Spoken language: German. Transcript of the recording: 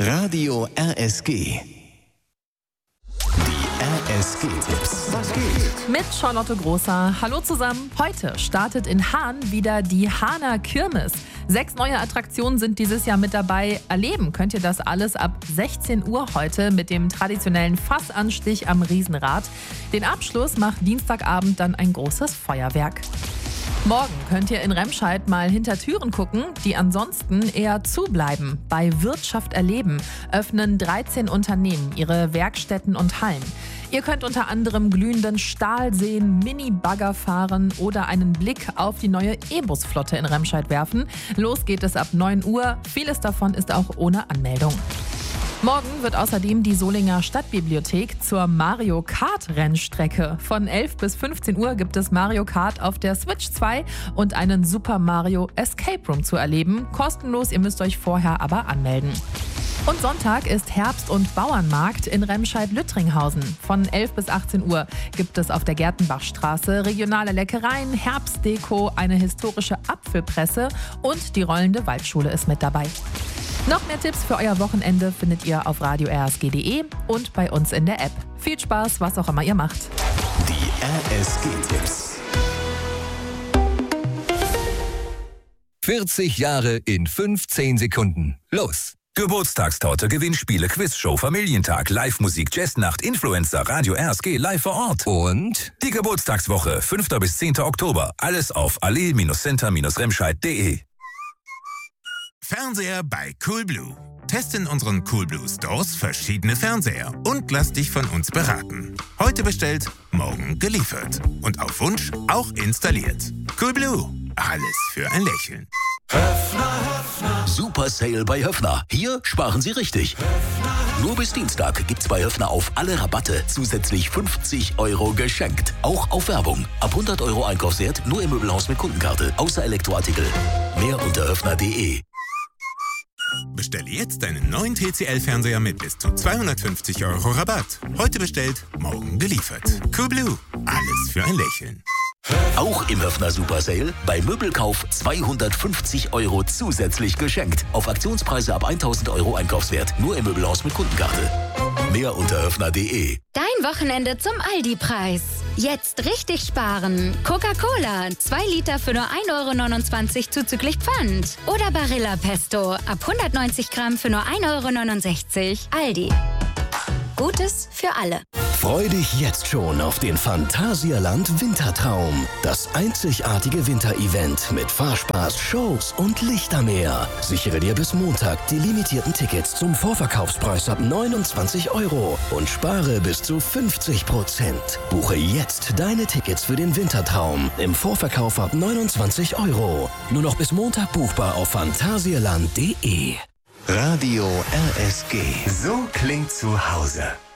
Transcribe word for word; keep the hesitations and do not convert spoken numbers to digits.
Radio R S G. Die R S G-Tipps. Was geht? Mit Charlotte Großer. Hallo zusammen. Heute startet in Hahn wieder die Hahner Kirmes. Sechs neue Attraktionen sind dieses Jahr mit dabei. Erleben könnt ihr das alles ab sechzehn Uhr heute mit dem traditionellen Fassanstich am Riesenrad. Den Abschluss macht Dienstagabend dann ein großes Feuerwerk. Morgen könnt ihr in Remscheid mal hinter Türen gucken, die ansonsten eher zubleiben. Bei Wirtschaft erleben öffnen dreizehn Unternehmen ihre Werkstätten und Hallen. Ihr könnt unter anderem glühenden Stahl sehen, Mini-Bagger fahren oder einen Blick auf die neue E-Bus-Flotte in Remscheid werfen. Los geht es ab neun Uhr. Vieles davon ist auch ohne Anmeldung. Morgen wird außerdem die Solinger Stadtbibliothek zur Mario Kart Rennstrecke. Von elf bis fünfzehn Uhr gibt es Mario Kart auf der Switch zwei und einen Super Mario Escape Room zu erleben. Kostenlos, ihr müsst euch vorher aber anmelden. Und Sonntag ist Herbst- und Bauernmarkt in Remscheid-Lüttringhausen. Von elf bis achtzehn Uhr gibt es auf der Gertenbachstraße regionale Leckereien, Herbstdeko, eine historische Apfelpresse und die rollende Waldschule ist mit dabei. Noch mehr Tipps für euer Wochenende findet ihr auf radio r s g punkt d e und bei uns in der App. Viel Spaß, was auch immer ihr macht. Die R S G-Tipps. vierzig Jahre in fünfzehn Sekunden. Los! Geburtstagstorte, Gewinnspiele, Quizshow, Familientag, Live-Musik, Jazznacht, Influencer, Radio R S G live vor Ort. Und die Geburtstagswoche, fünfter bis zehnter Oktober. Alles auf allee Center Remscheid punkt de. Fernseher bei Coolblue. Teste in unseren Coolblue Stores verschiedene Fernseher und lass dich von uns beraten. Heute bestellt, morgen geliefert. Und auf Wunsch auch installiert. Coolblue. Alles für ein Lächeln. Super Sale bei Höffner. Hier sparen Sie richtig. Nur bis Dienstag gibt's bei Höffner auf alle Rabatte zusätzlich fünfzig Euro geschenkt. Auch auf Werbung. Ab hundert Euro Einkaufswert nur im Möbelhaus mit Kundenkarte. Außer Elektroartikel. Mehr unter höffner punkt de. Bestelle jetzt deinen neuen T C L-Fernseher mit bis zu zweihundertfünfzig Euro Rabatt. Heute bestellt, morgen geliefert. Coolblue. Alles für ein Lächeln. Auch im Höffner Super Sale bei Möbelkauf zweihundertfünfzig Euro zusätzlich geschenkt. Auf Aktionspreise ab tausend Euro Einkaufswert. Nur im Möbelhaus mit Kundenkarte. Mehr unter höffner punkt de. Dein Wochenende zum Aldi-Preis. Jetzt richtig sparen. Coca-Cola, zwei Liter für nur ein Euro neunundzwanzig zuzüglich Pfand. Oder Barilla Pesto, ab hundertneunzig Gramm für nur ein Euro neunundsechzig. Aldi. Gutes für alle. Freu dich jetzt schon auf den Phantasialand Wintertraum. Das einzigartige Winterevent mit Fahrspaß, Shows und Lichtermeer. Sichere dir bis Montag die limitierten Tickets zum Vorverkaufspreis ab neunundzwanzig Euro und spare bis zu fünfzig Prozent. Buche jetzt deine Tickets für den Wintertraum im Vorverkauf ab neunundzwanzig Euro. Nur noch bis Montag buchbar auf phantasialand punkt de. Radio R S G. So klingt zu Hause.